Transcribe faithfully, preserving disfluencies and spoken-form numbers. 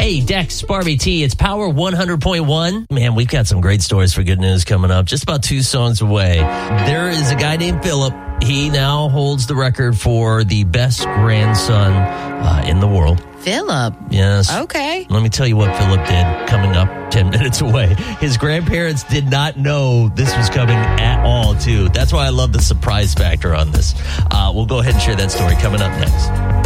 Hey, Dex, Barbie T, it's Power one hundred point one. Man, we've got some great stories for good news coming up. Just about two songs away. There is a guy named Philip. He now holds the record for the best grandson uh, in the world. Philip? Yes. Okay. Let me tell you what Philip did coming up ten minutes away. His grandparents did not know this was coming at all, too. That's why I love the surprise factor on this. Uh, we'll go ahead and share that story coming up next.